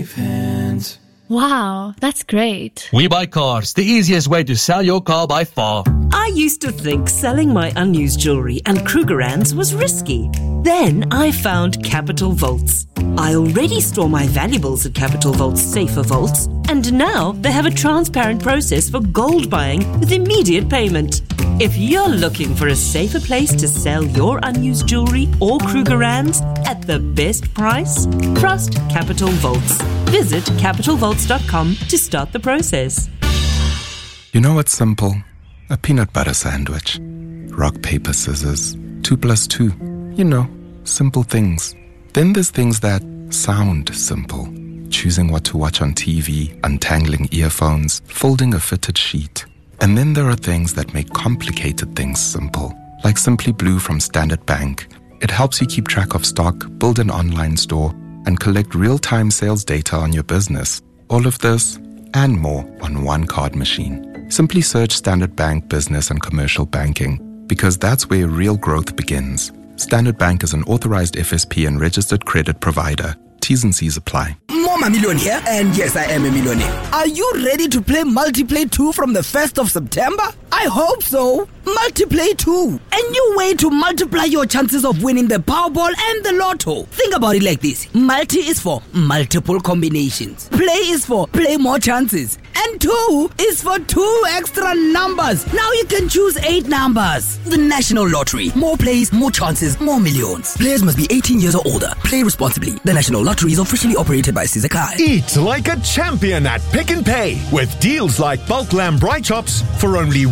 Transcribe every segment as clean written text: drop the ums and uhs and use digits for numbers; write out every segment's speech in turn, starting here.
Wow, that's great. We Buy Cars, the easiest way to sell your car by far. I used to think selling my unused jewelry and Krugerrands was risky. Then I found Capital Vaults. I already store my valuables at Capital Vault's safer vaults, and now they have a transparent process for gold buying with immediate payment. If you're looking for a safer place to sell your unused jewelry or Krugerrands at the best price, trust Capital Vaults. Visit capitalvaults.com to start the process. You know what's simple? A peanut butter sandwich. Rock, paper, scissors. 2 + 2. You know, simple things. Then there's things that sound simple. Choosing what to watch on TV, untangling earphones, folding a fitted sheet. And then there are things that make complicated things simple. Like Simply Blue from Standard Bank. It helps you keep track of stock, build an online store, and collect real-time sales data on your business. All of this and more on one card machine. Simply search Standard Bank Business and Commercial Banking, because that's where real growth begins. Standard Bank is an authorized FSP and registered credit provider. T's and C's apply. Mama Million here, and yes, I am a millionaire. Are you ready to play Multiplay 2 from the 1st of September? I hope so. Multiplay 2. A new way to multiply your chances of winning the Powerball and the Lotto. Think about it like this. Multi is for multiple combinations. Play is for play more chances. And 2 is for 2 extra numbers. Now you can choose 8 numbers. The National Lottery. More plays, more chances, more millions. Players must be 18 years or older. Play responsibly. The National Lottery is officially operated by Sizakai. Eat like a champion at Pick n Pay with deals like bulk lamb braai chops for only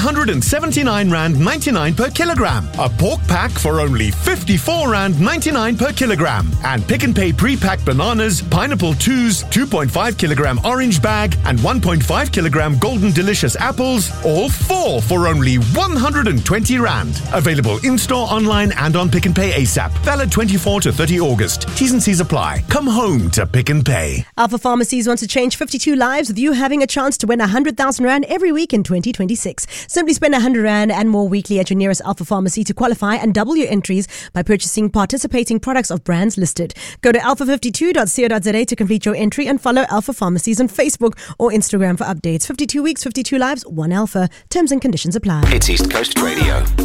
R179.99 per kilogram. A pork pack for only R54.99 per kilogram. And Pick n Pay pre-packed bananas, pineapple 2s, 2.5 kilogram orange bag, and 1.5 kilogram golden delicious apples, all 4 for only R120. Available in-store, online, and on Pick n Pay ASAP. Valid 24 to 30 August. T's and C's apply. Come home to Pick n Pay. Alpha Pharmacies wants to change 52 lives with you having a chance to win R100,000 every week in 2026. Simply spend R100 and more weekly at your nearest Alpha Pharmacy to qualify and double your entries by purchasing participating products of brands listed. Go to alpha52.co.za to complete your entry and follow Alpha Pharmacies on Facebook or Instagram for updates. 52 weeks, 52 lives, 1 Alpha. Terms and conditions apply. It's East Coast Radio.